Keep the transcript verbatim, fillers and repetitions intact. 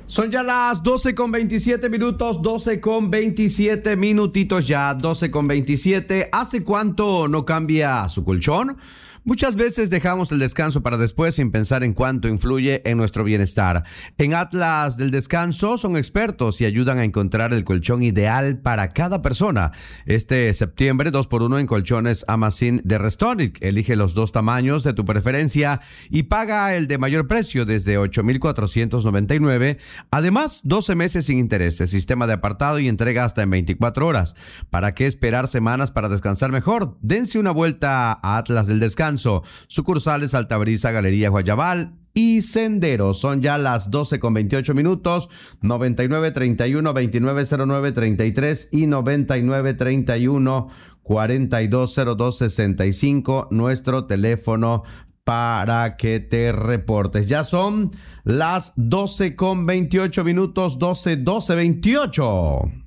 Son ya las doce con veintisiete minutos, doce con veintisiete minutitos ya, doce con veintisiete. ¿Hace cuánto no cambia su colchón? Muchas veces dejamos el descanso para después sin pensar en cuánto influye en nuestro bienestar. En Atlas del Descanso son expertos y ayudan a encontrar el colchón ideal para cada persona. Este septiembre, dos por uno en colchones Amazon de Restonic. Elige los dos tamaños de tu preferencia y paga el de mayor precio desde ocho mil cuatrocientos noventa y nueve. Además, doce meses sin intereses, sistema de apartado y entrega hasta en veinticuatro horas. ¿Para qué esperar semanas para descansar mejor? Dense una vuelta a Atlas del Descanso. Sucursales Altabrisa, Galería Guayabal y Sendero. Son ya las doce con veintiocho minutos, noventa y nueve treinta y uno veintinueve cero nueve treinta y tres y noventa y nueve treinta y uno cuarenta y dos cero dos sesenta y cinco, nuestro teléfono para que te reportes. Ya son las doce con veintiocho minutos, doce, doce, veintiocho.